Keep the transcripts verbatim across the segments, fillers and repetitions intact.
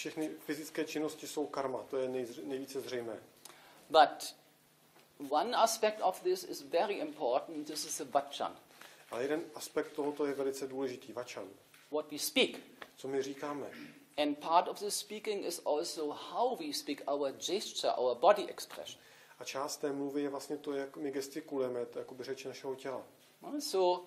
všechny fyzické činnosti jsou karma, to je nejzře, nejvíce zřejmé. But one aspect of this is very important. This is the vachan. Ale jeden aspekt tohoto je velice důležitý, vachan. What we speak. Co my říkáme. And part of the speaking is also how we speak, our gesture, our body expression. A část té mluvy je vlastně to, jak my gestikulujeme, to je jakoby řeč našeho těla. So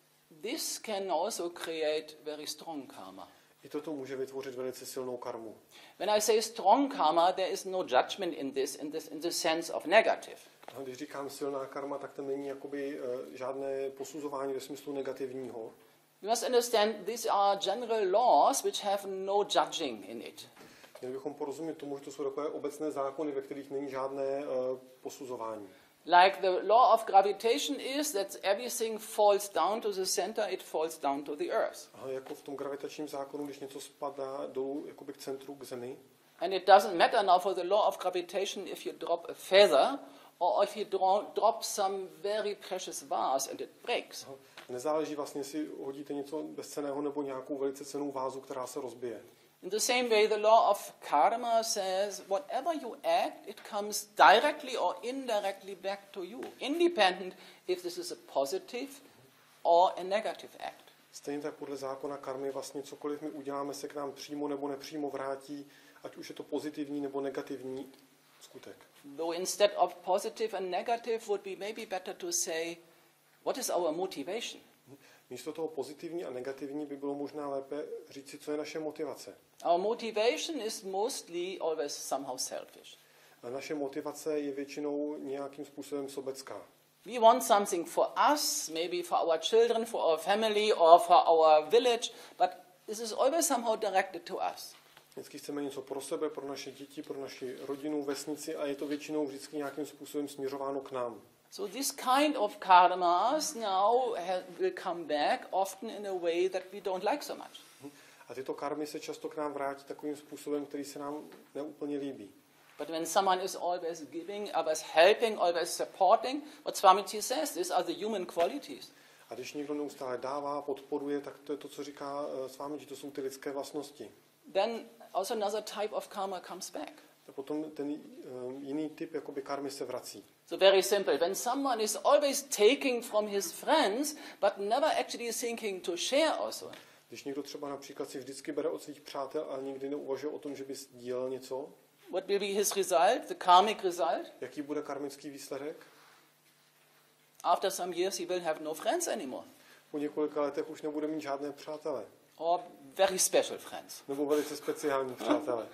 this can also create very strong karma. I toto může vytvořit velice silnou karmu. When I say strong karma, there is no judgment in this, in this, in the sense of negative. A když říkám silná karma, tak tam není jakoby uh, žádné posuzování ve smyslu negativního. You must understand these are general laws which have no judging in it. Měli bychom porozumět tomu, že to jsou takové obecné zákony, ve kterých není žádné uh, posuzování. Like the law of gravitation is that everything falls down to the center, it falls down to the earth. Aha, jako v tom gravitačním zákonu, když něco spadá dolů jakoby k centru, k zemi. And it doesn't matter now for the law of gravitation if you drop a feather or if you draw, drop some very precious vase and it breaks. Aha. Nezáleží vlastně, jestli hodíte něco bezcenného nebo nějakou velice cennou vázu, která se rozbije. In the same way, the law of karma says whatever you act, it comes directly or indirectly back to you, independent if this is a positive or a negative act. Stejně tak podle zákona karmy vlastně cokoliv my uděláme, se k nám přímo nebo nepřímo vrátí, ať už je to pozitivní nebo negativní skutek. Though instead of positive and negative would be maybe better to say, what is our motivation? Místo toho pozitivní a negativní by bylo možná lépe říci, co je naše motivace. Our motivation is mostly always somehow selfish. A naše motivace je většinou nějakým způsobem sobecká. We want something for us, maybe for our children, for our family, or for our village, but this is always somehow directed to us. Vždycky chceme něco pro sebe, pro naše děti, pro naši rodinu, vesnici a je to většinou vždycky nějakým způsobem směřováno k nám. So this kind of karmas now will come back often in a way that we don't like so much. A tyto karmy se často k nám vrátí takovým způsobem, který se nám neúplně líbí. But when someone is always giving, always helping, always supporting, what Swamiji says, these are the human qualities. A když někdo neustále dává, podporuje, tak to je to, co říká uh, Swamiji, to jsou ty lidské vlastnosti. Then also another type of karma comes back. A potom ten uh, jiný typ jakoby karmy se vrací. So very simple. When someone is always taking from his friends, but never actually thinking to share also. Když někdo třeba například si vždycky bere od svých přátel, ale nikdy neuvažuje o tom, že by sdílel něco. What will be his result, the karmic result? Jaký bude karmický výsledek? After some years he will have no friends anymore. Po několika letech už nebude mít žádné přátele. Or very special friends. Nebo velice speciální přátele.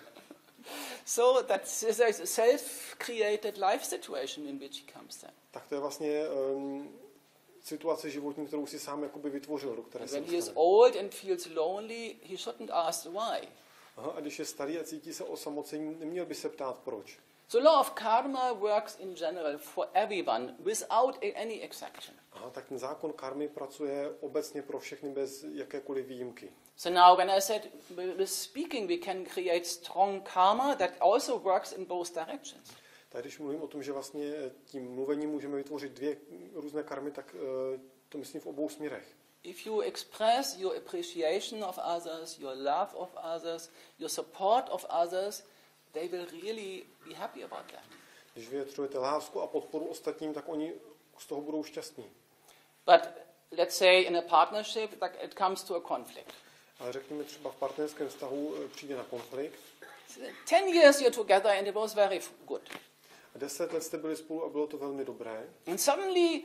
So that's a self-created life situation in which he comes then. Tak to je vlastně um, situace životní, kterou si sám jakoby vytvořil, do které se When he is dostane. old and feels lonely, he shouldn't ask why. Aha, a když je starý a cítí se osamocení, neměl by se ptát proč. So law of karma works in general for everyone without any exception. Aha, tak ten zákon karmy pracuje obecně pro všechny bez jakékoliv výjimky. So now when I said with speaking we can create strong karma, that also works in both directions. Tak když mluvím o tom, že vlastně tím mluvením můžeme vytvořit dvě různé karmy, tak uh, to myslím v obou směrech. If you express your appreciation of others, your love of others, your support of others, they will really be happy about that. Když vyjadřujete lásku a podporu ostatním, tak oni z toho budou šťastní. But let's say in a partnership that it comes to a conflict. Ale řekněme třeba v partnerském vztahu přijde na konflikt. Ten years you're together and it was very good. A deset let jste byli spolu a bylo to velmi dobré. And suddenly,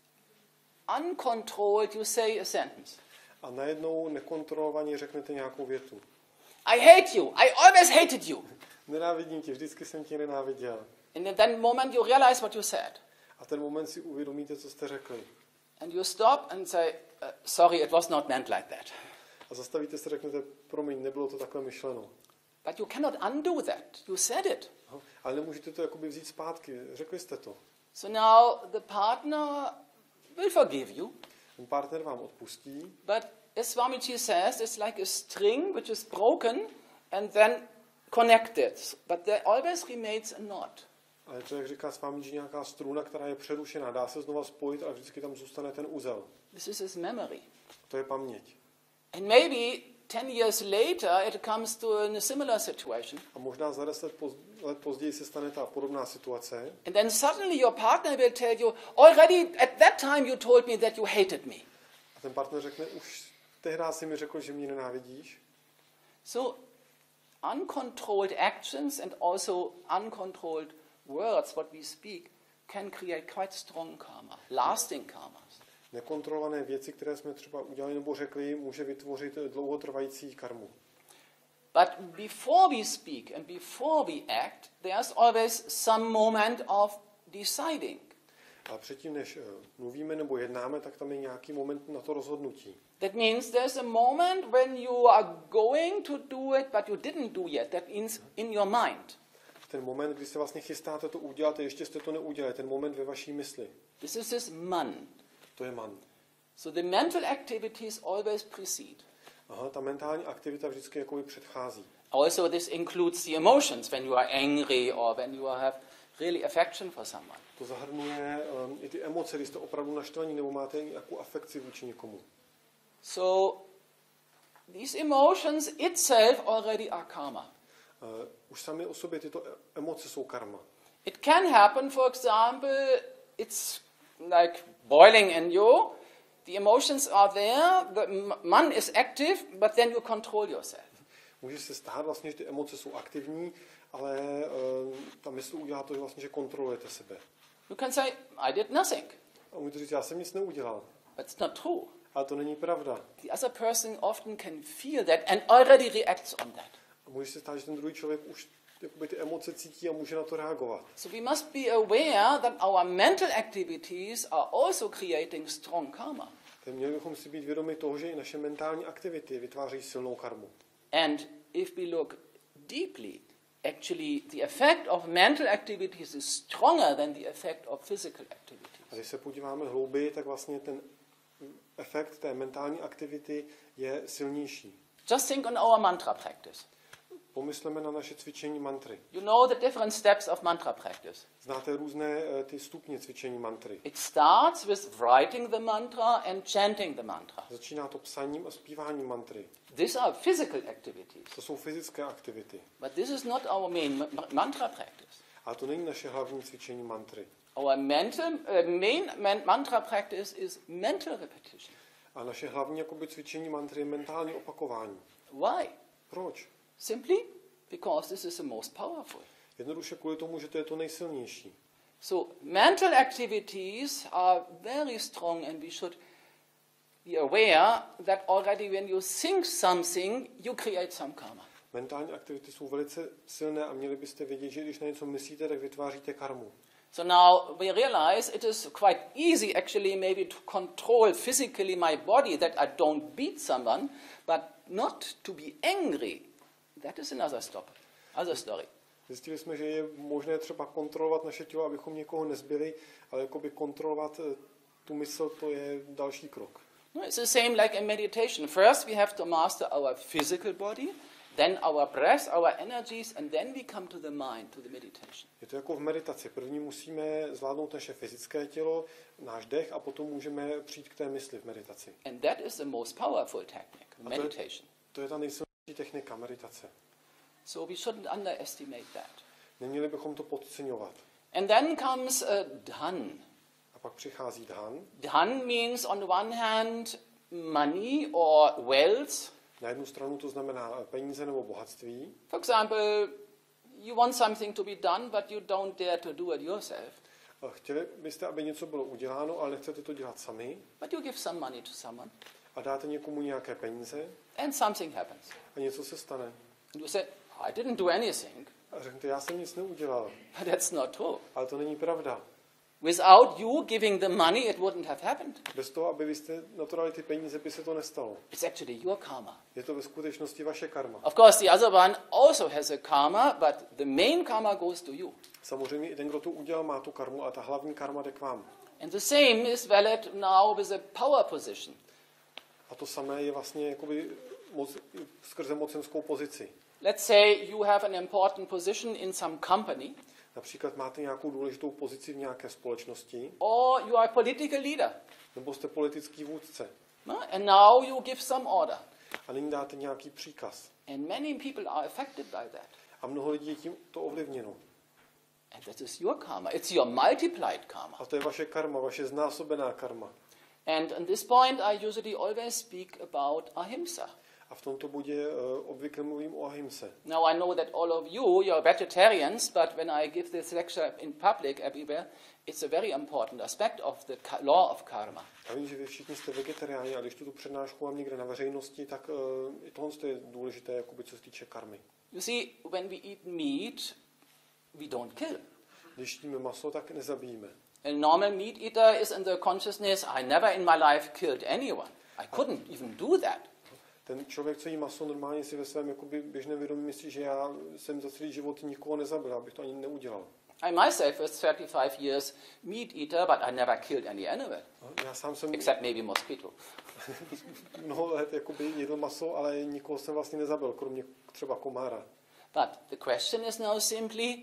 uncontrolled, you say a sentence. A najednou nekontrolovaně řeknete nějakou větu. I hate you. I always hated you. Nenávidím tě, vždycky jsem tě nenáviděl. And in that moment you realize what you said. A ten moment si uvědomíte, co jste řekli. And you stop and say, uh, sorry, it was not meant like that. A zastavíte se, řeknete, promiň, nebylo to takhle myšleno. But you cannot undo that. You said it. Aha, ale nemůžete to jakoby vzít zpátky, řekli jste to. So now the partner will forgive you. Ten partner vám odpustí. But as Swamiji says, it's like a string which is broken and then connected. But there always remains a knot. Ale to, jak říká s vámi, že nějaká struna, která je přerušená, dá se znova spojit, ale vždycky tam zůstane ten uzel. This is his memory. To je paměť. And maybe ten years later it comes to a similar situation. A možná za deset poz, let později se stane ta podobná situace. And then suddenly your partner will tell you, already at that time you told me that you hated me. A ten partner řekne, už tehdy si mi řekl, že mě nenávidíš. So uncontrolled actions and also uncontrolled words, what we speak, can create quite strong karma, lasting karmas. Nekontrolované věci, které jsme třeba udělali nebo řekli, může vytvořit dlouhotrvající karmu. But before we speak and before we act, there's always some moment of deciding. A předtím, než mluvíme nebo jednáme, tak tam je nějaký moment na to rozhodnutí. That means there's a moment when you are going to do it, but you didn't do yet. That means in your mind. Ten moment, kdy se vlastně chystáte to udělat, a ještě jste to neudělali, ten moment ve vaší mysli. This is this man. To je man. So the mental activities always precede. Aha, ta mentální aktivita vždycky jakoby předchází. Also this includes the emotions when you are angry or when you have really affection for someone. To zahrnuje um, i ty emoce, když jste opravdu naštvaní nebo máte nějakou afekci vůči někomu. So these emotions itself already are karma. Uh, už sami o sobě tyto emoce jsou karma. It can happen, for example, it's like boiling in you. The emotions are there, the man is active, but then you control yourself. Může se stát vlastně, že ty emoce jsou aktivní, ale uh, ta mysl udělá to, že vlastně, že kontrolujete sebe. You can say, I did nothing. A můžete říct, já jsem nic neudělal. But it's not true. Ale to není pravda. The other person often can feel that and already reacts on that. A může se stát, že ten druhý člověk už jakoby ty emoce cítí a může na to reagovat. So we must be aware that our mental activities are also creating strong karma. Tak měli bychom si být vědomi toho, že i naše mentální aktivity vytváří silnou karmu. And if we look deeply, actually the effect of mental activities is stronger than the effect of physical activities. A když se podíváme hlouběji, tak vlastně ten efekt té mentální aktivity je silnější. Just think on our mantra practice. Pomysleme na naše cvičení mantry. You know the different steps of mantra practice. Znáte různé uh, ty stupně cvičení mantry. It starts with writing the mantra and chanting the mantra. Začíná to psaním a zpíváním mantry. These are physical activities. To jsou fyzické aktivity. But this is not our main ma- mantra practice. Ale to není naše hlavní cvičení mantry. Our mental, uh, main man- mantra practice is mental repetition. A naše hlavní jakoby, cvičení mantry je mentální opakování. Why? Proč? Simply because this is the most powerful. Jednoduše kvůli tomu, že to je to nejsilnější. So mental activities are very strong and we should be aware that already when you think something, you create some karma. Mentální aktivity jsou velice silné a měli byste vědět, že když na něco myslíte, tak vytváříte karmu. So now we realize it is quite easy actually maybe to control physically my body that I don't beat someone, but not to be angry. That is another stop, other story. Zjistili jsme, že je možné třeba kontrolovat naše tělo, abychom někoho nezbili, ale jakoby kontrolovat tu mysl, to je další krok. No, it's the same like in meditation. First we have to master our physical body, then our breath, our energies, and then we come to the mind, to the meditation. Je to jako v meditaci. První musíme zvládnout naše fyzické tělo, náš dech a potom můžeme přijít k té mysli v meditaci. And that is the most powerful technique, meditation. To je ta nejsilnější technika meditace. So we shouldn't underestimate that. Neměli bychom to podceňovat. And then comes uh, dhan. A pak přichází dhan. Dhan means on the one hand money or wealth. Na jednu stranu to znamená peníze nebo bohatství. For example, you want something to be done, but you don't dare to do it yourself. A chtěli byste, aby něco bylo uděláno, ale nechcete to dělat sami. But you give some money to someone. A dáte někomu nějaké peníze. And something happens. A něco se stane. And you say, I didn't do anything. A řeknete, já jsem nic neudělal. But that's not true. Ale to není pravda. Without you giving the money, it wouldn't have happened. Bez toho, aby vy jste na to dali ty peníze, by se to nestalo. It's actually your karma. Je to ve skutečnosti vaše karma. Of course, the other one also has a karma, but the main karma goes to you. Samozřejmě i ten, kdo to udělal, má tu karmu, a ta hlavní karma jde k vám. And the same is valid now with a power position. A to samé je vlastně jakoby moc, skrze mocenskou pozici. Let's say you have an important position in some company. Například máte nějakou důležitou pozici v nějaké společnosti. Or you are a political leader. Nebo jste politický vůdce. No? And now you give some order. A nyní dáte nějaký příkaz. And many people are affected by that. A mnoho lidí je tím to ovlivněno. And that is your karma. It's your multiplied karma. A to je vaše karma, vaše znásobená karma. And on this point I usually always speak about ahimsa. A v tomto bodě uh, obvykle mluvím o ahimse. Now I know that all of you, you're vegetarians, but when I give this lecture in public everywhere, it's a very important aspect of the ka- law of karma. Já vím, že vy všichni jste vegetariáni, a když tu přednášku mám někde na veřejnosti, tak uh, i tohle je důležité, jakoby, co se týče karmy. You see, when we eat meat, we don't kill. Když jíme maso, tak nezabijíme. A normal meat eater is in the consciousness, I never in my life killed anyone. I couldn't even do that. Ten člověk, co jí maso, normálně si ve svém jakoby, běžném vědomí myslí, že já jsem za celý život nikoho nezabil, abych to ani neudělal. I myself was thirty-five years meat eater, but I never killed any animal, Já sám jsem except maybe mosquito. mnoho let jakoby, jedl maso, ale nikoho jsem vlastně nezabil, kromě třeba komára. But the question is now simply,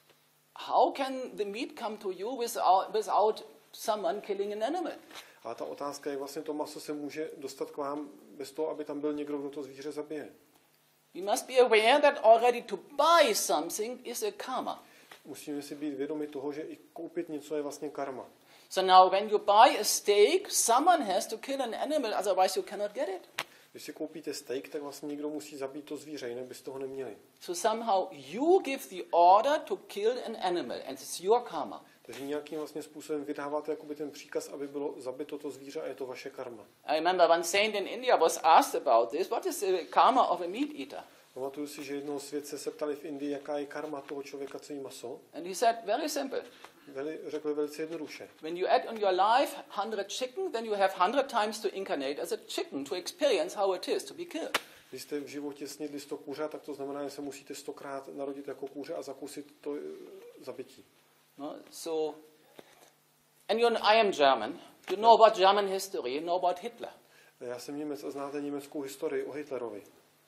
how can the meat come to you without, without someone killing an animal? Ale ta otázka je, jak vlastně to maso se může dostat k vám bez toho, aby tam byl někdo, kdo to zvíře zabije. We must be aware that already to buy something is a karma. Musíme si být vědomi toho, že i koupit něco je vlastně karma. So now when you buy a steak, someone has to kill an animal, otherwise you cannot get it. Když si koupíte steak, tak vlastně někdo musí zabít to zvíře, jinak byste toho neměli. So somehow you give the order to kill an animal, and it's your karma. Takže nějakým vlastně způsobem vydáváte jakoby ten příkaz, aby bylo zabito to zvíře a je to vaše karma. I remember one saint in India was asked about this. What is the karma of a meat eater? Pamatuju si, že jednoho světce se ptali v Indii, jaká je karma toho člověka, co jí maso. And he said, very simple. Veli, řekl velice jednoduše. When you add on your life one hundred chicken, then you have one hundred times to incarnate as a chicken to experience how it is to be killed. Když jste v životě snědli sto kuře, tak to znamená, že se musíte stokrát narodit jako kůře a zakusit to e, zabití. No, so, and you know, I am German. You know about German history. You know about Hitler. Já jsem Němec a znáte německou historii o Hitlerovi.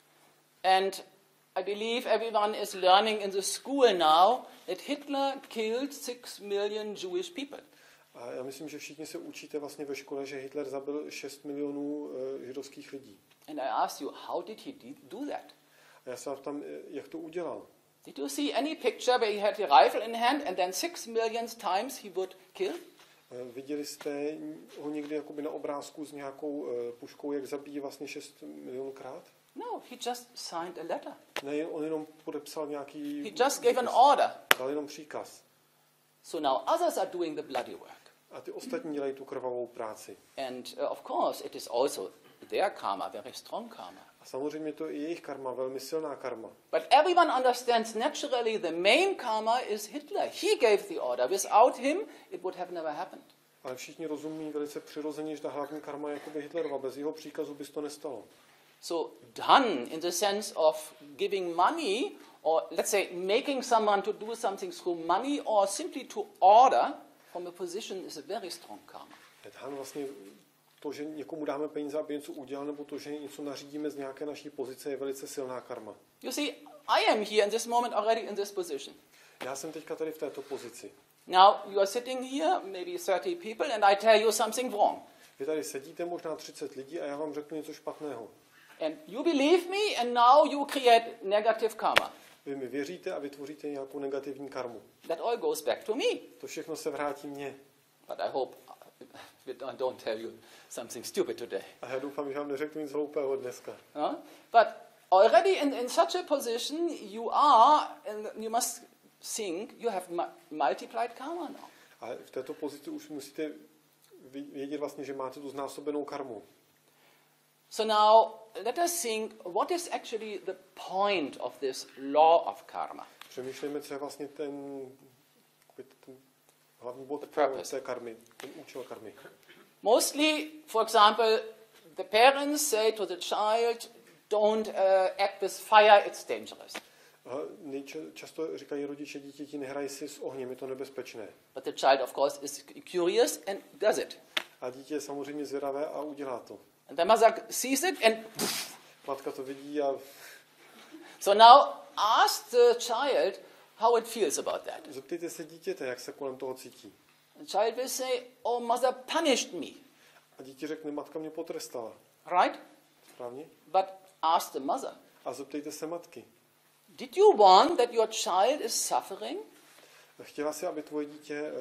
And I believe everyone is learning in the school now that Hitler killed six million Jewish people. A já myslím, že všichni se učíte vlastně ve škole, že Hitler zabil šest milionů uh, židovských lidí. And I ask you, how did he do that? A já se vám ptám, jak to udělal. Did you see any picture where he had the rifle in hand and then six million times he would kill? Uh, viděli jste ho někdy jakoby na obrázku s nějakou uh, puškou, jak zabíjí vlastně šest milionkrát? No, he just signed a letter. Ne, on jenom podepsal nějaký... He just gave an order. Dal jenom příkaz. So now others are doing the bloody work. A ty ostatní dělají tu krvavou práci. And uh, of course, it is also their karma, very strong karma. A samozřejmě to je jejich karma, velmi silná karma. But everyone understands naturally the main karma is Hitler. He gave the order. Without him, it would have never happened. Ale všichni rozumí velice přirozeně, že ta hlavní karma je jakoby Hitlerova. Bez jeho příkazu by se to nestalo. So done in the sense of giving money, or let's say making someone to do something through money, or simply to order from a position is a very strong karma. Han vlastně to, že někomu dáme peníze, aby něco udělal, nebo to, že něco nařídíme z nějaké naší pozice, je velice silná karma. You see, I am here in this moment already in this position. Já jsem teďka tady v této pozici. Now you are sitting here, maybe thirty people, and I tell you something wrong. Vy tady sedíte, možná třicet lidí, a já vám řeknu něco špatného. And you believe me, and now you create negative karma. Vy mi věříte a vytvoříte nějakou negativní karmu. That all goes back to me. To všechno se vrátí mně. But I hope I don't tell you something stupid today. A já doufám, že vám neřeknu nic hloupého dneska. No? But already in, in such a position you are, and you must think you have mu- multiplied karma now. A v této pozici už musíte vědět vlastně, že máte tu znásobenou karmu. So now let us think what is actually the point of this law of karma. Přemýšlejme, co je vlastně ten, ten hlavní bod té karmy, ten účel karmy. Mostly, for example, the parents say to the child, don't uh, act with fire, it's dangerous. Často říkají rodiče dítěti, nehraj si s ohněm, je to nebezpečné. But the child, of course, is curious and does it. A dítě je samozřejmě zvědavé a udělá to. And the mother sees it and... Matka to vidí a... So now ask the child how it feels about that. Zeptejte se dítěte, jak se kolem toho cítí. The child will say, oh, mother punished me. A dítě řekne, matka mě potrestala. Right? správně? But ask the mother. A zeptejte se matky. Did you want that your child is suffering? Chtěla jsi, aby tvoje dítě